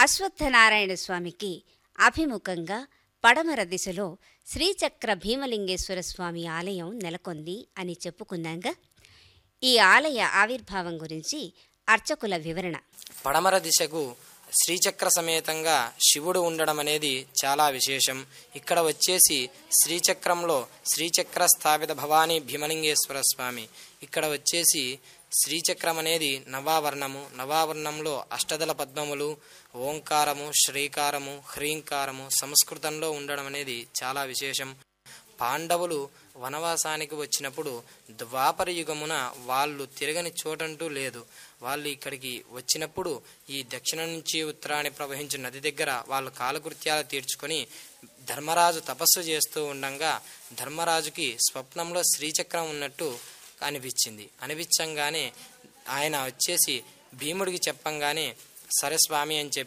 అశ్వత్థనారాయణ స్వామికి అభిముఖంగా పడమర దిశలో శ్రీచక్ర భీమలింగేశ్వర స్వామి ఆలయం నెలకొంది అని చెప్పుకున్నాగా. ఈ ఆలయ ఆవిర్భావం గురించి అర్చకుల వివరణ. పడమర దిశకు శ్రీచక్ర సమేతంగా శివుడు ఉండడం అనేది చాలా విశేషం. ఇక్కడ వచ్చేసి శ్రీచక్రంలో శ్రీచక్ర స్థాపిత భవానీ భీమలింగేశ్వర స్వామి. ఇక్కడ వచ్చేసి శ్రీచక్రం అనేది నవావర్ణము. నవావర్ణంలో అష్టదళ పద్మములు, ఓంకారము, శ్రీకారము, హ్రీంకారము సంస్కృతంలో ఉండడం అనేది చాలా విశేషం. పాండవులు వనవాసానికి వచ్చినప్పుడు ద్వాపర యుగమున వాళ్ళు తిరగని చోటంటూ లేదు. వాళ్ళు ఇక్కడికి వచ్చినప్పుడు ఈ దక్షిణ నుంచి ఉత్తరాన్ని ప్రవహించే నది దగ్గర వాళ్ళు కాలకృత్యాలు తీర్చుకొని ధర్మరాజు తపస్సు చేస్తూ ఉండగా ధర్మరాజుకి స్వప్నంలో శ్రీచక్రం ఉన్నట్టు అనిపించంగానే ఆయన వచ్చేసి భీముడికి చెప్పంగానే సరే స్వామి అని చెప్పి